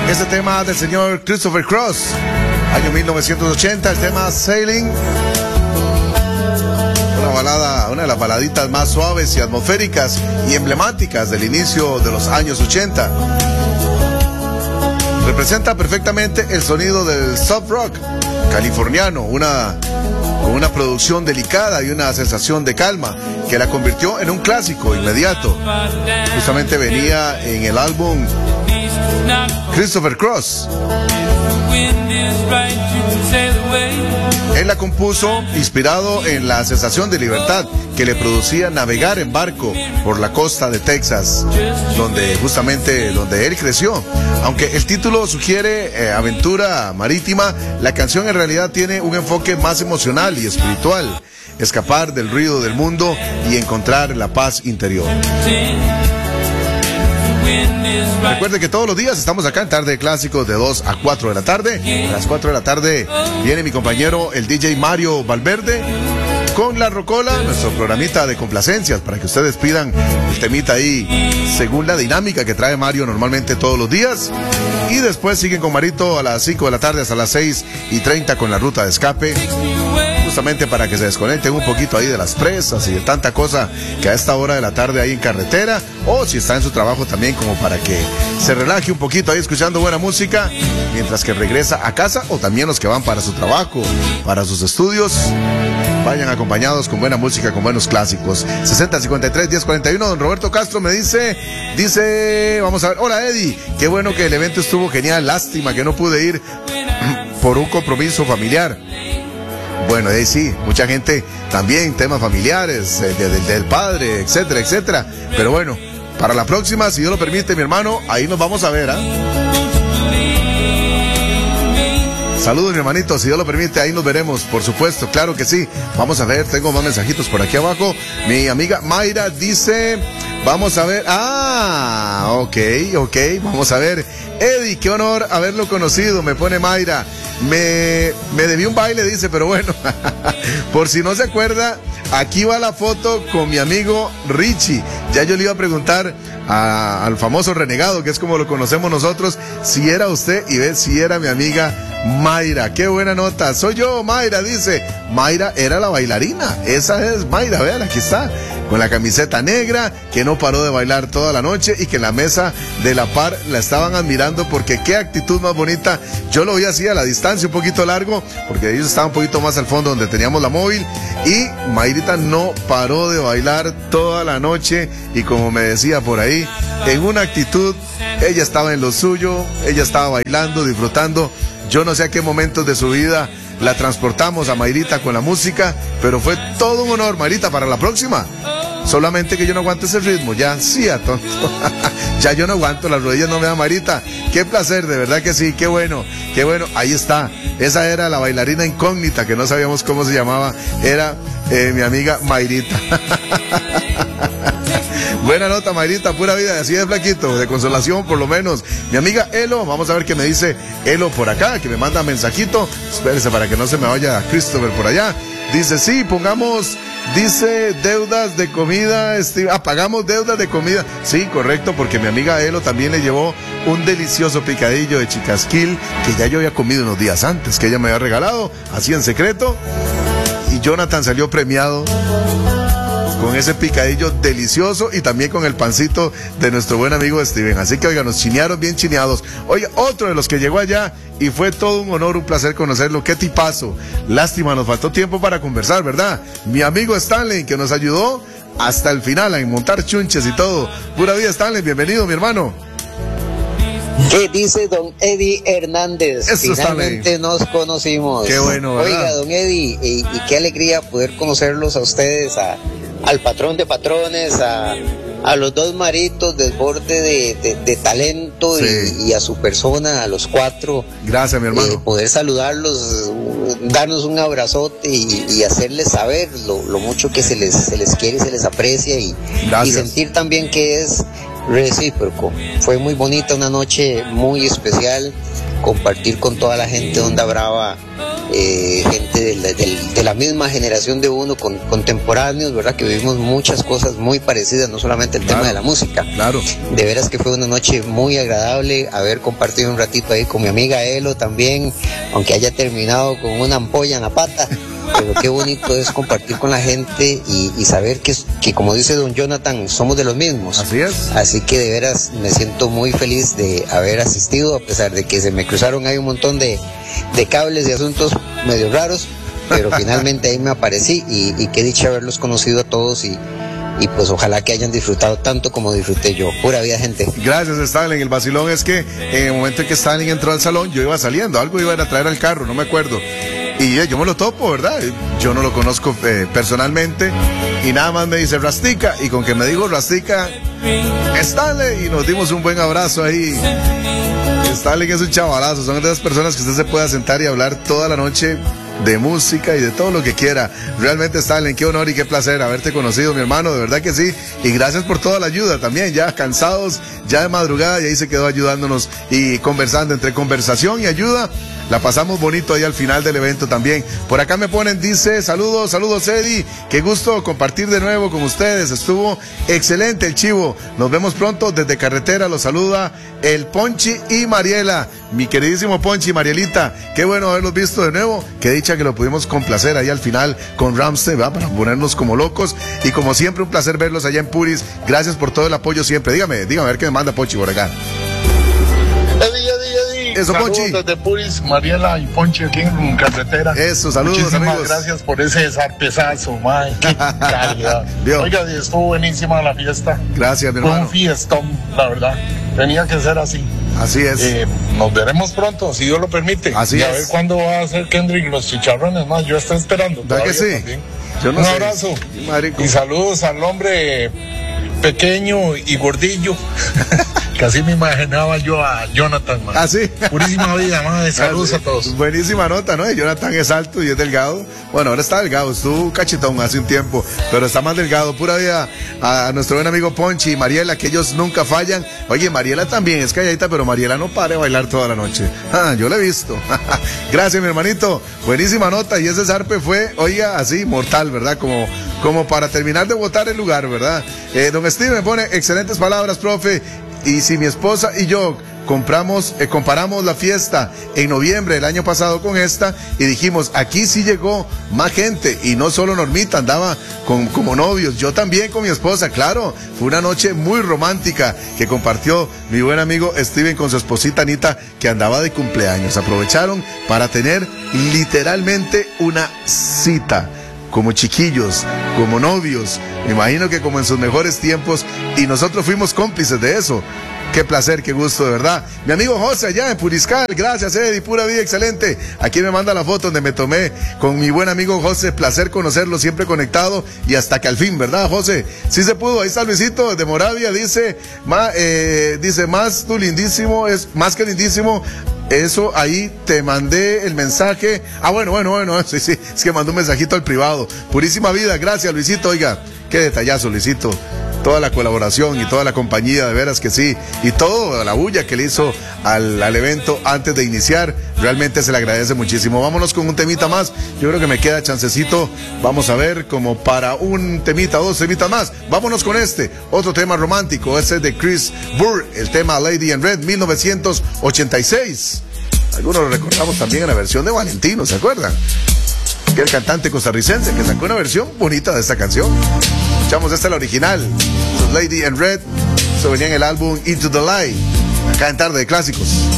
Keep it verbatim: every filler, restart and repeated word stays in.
Este tema del señor Christopher Cross, año mil novecientos ochenta, el tema Sailing. Una balada, una de las baladitas más suaves y atmosféricas y emblemáticas del inicio de los años ochenta. Representa perfectamente el sonido del soft rock californiano, una, una producción delicada y una sensación de calma que la convirtió en un clásico inmediato. Justamente venía en el álbum Christopher Cross. Él la compuso inspirado en la sensación de libertad que le producía navegar en barco por la costa de Texas, donde justamente donde él creció. Aunque el título sugiere eh, aventura marítima, la canción en realidad tiene un enfoque más emocional y espiritual, escapar del ruido del mundo y encontrar la paz interior. Recuerde que todos los días estamos acá en Tarde de Clásicos de dos a cuatro de la tarde. A las cuatro de la tarde viene mi compañero el D J Mario Valverde con La Rocola, nuestro programita de complacencias para que ustedes pidan el temita ahí según la dinámica que trae Mario normalmente todos los días. Y después siguen con Marito a las cinco de la tarde hasta las seis y treinta con la ruta de escape, justamente para que se desconecten un poquito ahí de las presas y de tanta cosa que a esta hora de la tarde hay en carretera, o si está en su trabajo también, como para que se relaje un poquito ahí escuchando buena música mientras que regresa a casa, o también los que van para su trabajo, para sus estudios, vayan acompañados con buena música, con buenos clásicos. sesenta cincuenta y tres diez cuarenta y uno. Don Roberto Castro me dice, dice, vamos a ver, hola Eddie, qué bueno que el evento estuvo genial, lástima que no pude ir por un compromiso familiar. Bueno, ahí sí, mucha gente también, temas familiares, eh, de, de, del padre, etcétera, etcétera. Pero bueno, para la próxima, si Dios lo permite, mi hermano, ahí nos vamos a ver, ¿ah? Saludos, mi hermanito, si Dios lo permite, ahí nos veremos, por supuesto, claro que sí. Vamos a ver, tengo más mensajitos por aquí abajo. Mi amiga Mayra dice, vamos a ver, ah, ok, ok, vamos a ver. Eddie, qué honor haberlo conocido, me pone Mayra. Me, me debí un baile, dice, pero bueno, por si no se acuerda, aquí va la foto con mi amigo Richie. Ya yo le iba a preguntar a, al famoso renegado, que es como lo conocemos nosotros, si era usted, y ve si era mi amiga Mayra. Qué buena nota, soy yo, Mayra, dice. Mayra era la bailarina, esa es Mayra, vean, aquí está, con la camiseta negra, que no paró de bailar toda la noche y que en la mesa de la par la estaban admirando porque qué actitud más bonita. Yo lo vi así a la distancia, un poquito largo, porque ellos estaban un poquito más al fondo donde teníamos la móvil, y Mayrita no paró de bailar toda la noche, y como me decía por ahí, en una actitud, ella estaba en lo suyo, ella estaba bailando, disfrutando. Yo no sé a qué momentos de su vida la transportamos a Mayrita con la música, pero fue todo un honor, Mayrita, para la próxima. Solamente que yo no aguanto ese ritmo, ya, sí, a tonto. Ya yo no aguanto, las rodillas no me dan, Mayrita. Qué placer, de verdad que sí, qué bueno, qué bueno. Ahí está, esa era la bailarina incógnita, que no sabíamos cómo se llamaba, era eh, mi amiga Mayrita. Buena nota, Mayrita, pura vida, así de flaquito, de consolación por lo menos. Mi amiga Elo, vamos a ver qué me dice Elo por acá, que me manda mensajito. Espérese para que no se me vaya Christopher por allá. Dice, sí, pongamos, dice, deudas de comida, Steve, ah, pagamos deudas de comida. Sí, correcto, porque mi amiga Elo también le llevó un delicioso picadillo de chicasquil que ya yo había comido unos días antes, que ella me había regalado, así en secreto. Y Jonathan salió premiado con ese picadillo delicioso y también con el pancito de nuestro buen amigo Steven. Así que, oigan, nos chinearon bien chineados. Oiga, otro de los que llegó allá y fue todo un honor, un placer conocerlo. Qué tipazo. Lástima, nos faltó tiempo para conversar, ¿verdad? Mi amigo Stanley, que nos ayudó hasta el final a montar chunches y todo. Pura vida, Stanley, bienvenido, mi hermano. ¿Qué dice don Eddie Hernández? Eso. Finalmente está nos conocimos. Qué bueno, ¿verdad? Oiga, don Eddie, y, y qué alegría poder conocerlos a ustedes, a, al patrón de patrones, a, a los dos Maritos, desborde de, de, de talento, sí. y, y a su persona, a los cuatro. Gracias, mi hermano. Eh, poder saludarlos, darnos un abrazote y, y hacerles saber lo, lo mucho que se les, se les quiere y se les aprecia, y, y sentir también que es recíproco. Fue muy bonita, una noche muy especial, compartir con toda la gente de Onda Brava, eh, gente la, de, de la misma generación de uno, con, contemporáneos, ¿verdad? Que vivimos muchas cosas muy parecidas, no solamente el claro, tema de la música. Claro. De veras que fue una noche muy agradable haber compartido un ratito ahí con mi amiga Elo también, aunque haya terminado con una ampolla en la pata. Pero qué bonito es compartir con la gente y, y saber que, que, como dice don Jonathan, somos de los mismos. Así es. Así que de veras me siento muy feliz de haber asistido, a pesar de que se me cruzaron ahí un montón de, de cables y asuntos medio raros, pero finalmente ahí me aparecí y, y qué dicha haberlos conocido a todos y, y pues ojalá que hayan disfrutado tanto como disfruté yo. Pura vida, gente. Gracias, Stalin. El vacilón es que en el momento en que Stalin entró al salón, yo iba saliendo, algo iba a ir a traer al carro, no me acuerdo. Y eh, yo me lo topo, ¿verdad? Yo no lo conozco eh, personalmente. Y nada más me dice Rastica. Y con que me dijo Rastica, Stalin. Y nos dimos un buen abrazo ahí. Stalin es un chavalazo. Son de esas personas que usted se pueda sentar y hablar toda la noche de música y de todo lo que quiera. Realmente, Stalin, qué honor y qué placer haberte conocido, mi hermano, de verdad que sí. Y gracias por toda la ayuda también, ya cansados, ya de madrugada, y ahí se quedó ayudándonos y conversando. Entre conversación y ayuda, la pasamos bonito ahí al final del evento también. Por acá me ponen, dice, saludos, saludos Eddie, qué gusto compartir de nuevo con ustedes, estuvo excelente el chivo, nos vemos pronto desde carretera, los saluda el Ponchi y Mariela, mi queridísimo Ponchi y Marielita, qué bueno haberlos visto de nuevo, qué dicha que lo pudimos complacer ahí al final con Ramsey, ¿verdad? Para ponernos como locos, y como siempre un placer verlos allá en Puris, gracias por todo el apoyo siempre, dígame, dígame a ver qué me manda Ponchi por acá. Eddie, Eddie, Eddie. Eso, saludos Ponchi. Desde Puris, Mariela y Ponchi aquí en carretera. Eso, saludos, muchísimas amigos. gracias por ese zarpezazo, mae. Qué calidad. Dios. Oiga, estuvo buenísima la fiesta. Gracias, mi Fue hermano. un fiestón, la verdad. Tenía que ser así. Así es. Eh, nos veremos pronto, si Dios lo permite. Así y a es. ver cuándo va a hacer Kendrick los chicharrones, más. Yo estoy esperando. ¿Verdad que sí? También. Yo no un sé. abrazo. Madre, Y saludos al hombre pequeño y gordillo. Que así me imaginaba yo a Jonathan, man. ¿Ah, sí? Purísima vida, madre. Saludos Ah, sí. a todos. Buenísima nota, ¿no? Jonathan es alto y es delgado. Bueno, ahora está delgado, estuvo cachetón hace un tiempo, pero está más delgado. Pura vida a, a nuestro buen amigo Ponchi y Mariela, que ellos nunca fallan. Oye, Mariela también es calladita, pero Mariela no para de bailar toda la noche. Ah, yo la he visto. Gracias, mi hermanito. Buenísima nota. Y ese zarpe fue, oiga, así, mortal, ¿verdad? Como, como para terminar de botar el lugar, ¿verdad? Eh, don Steve me pone excelentes palabras, profe. Y si mi esposa y yo compramos, eh, comparamos la fiesta en noviembre del año pasado con esta y dijimos, aquí sí llegó más gente y no solo Normita andaba con, como novios, yo también con mi esposa, claro, fue una noche muy romántica que compartió mi buen amigo Steven con su esposita Anita que andaba de cumpleaños. Aprovecharon para tener literalmente una cita. Como chiquillos, como novios, me imagino que como en sus mejores tiempos, y nosotros fuimos cómplices de eso. Qué placer, qué gusto, de verdad. Mi amigo José allá en Puriscal, gracias Eddie, pura vida, excelente. Aquí me manda la foto donde me tomé con mi buen amigo José, placer conocerlo, siempre conectado y hasta que al fin, ¿verdad José? Sí se pudo, ahí está Luisito de Moravia, dice, ma, eh, dice, más tú lindísimo, es más que lindísimo. Eso, ahí te mandé el mensaje. Ah, bueno, bueno, bueno, sí, sí, es que mandó un mensajito al privado. Purísima vida, gracias Luisito, oiga, qué detallazo Luisito. Toda la colaboración y toda la compañía, de veras que sí. Y toda la bulla que le hizo al, al evento antes de iniciar, realmente se le agradece muchísimo. Vámonos con un temita más. Yo creo que me queda chancecito. Vamos a ver, como para un temita, dos temitas más. Vámonos con este, otro tema romántico. Ese es de Chris Burr, el tema Lady in Red, mil novecientos ochenta y seis. Algunos lo recordamos también en la versión de Valentino, ¿se acuerdan? Que el cantante costarricense que sacó una versión bonita de esta canción. Escuchamos esta, la original, Lady in Red. Eso venía en el álbum Into the Light, acá en Tarde de Clásicos.